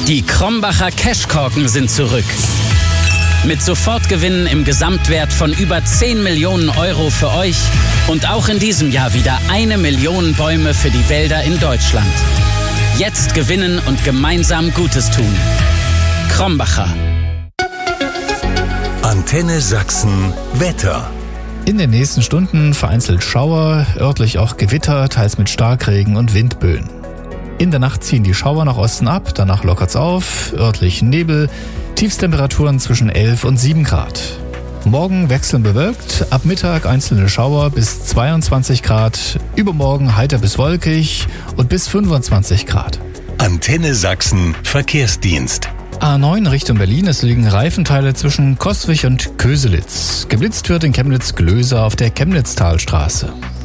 Die Krombacher Cashkorken sind zurück. Mit Sofortgewinnen im Gesamtwert von über 10 Millionen Euro für euch und auch in diesem Jahr wieder 1 Million Bäume für die Wälder in Deutschland. Jetzt gewinnen und gemeinsam Gutes tun. Krombacher. Antenne Sachsen Wetter. In den nächsten Stunden vereinzelt Schauer, örtlich auch Gewitter, teils mit Starkregen und Windböen. In der Nacht ziehen die Schauer nach Osten ab, danach lockert's auf, örtlich Nebel, Tiefstemperaturen zwischen 11 und 7 Grad. Morgen wechselnd bewölkt, ab Mittag einzelne Schauer bis 22 Grad, übermorgen heiter bis wolkig und bis 25 Grad. Antenne Sachsen Verkehrsdienst. A9 Richtung Berlin, es liegen Reifenteile zwischen Coswig und Köselitz. Geblitzt wird in Chemnitz-Glöser auf der Chemnitztalstraße.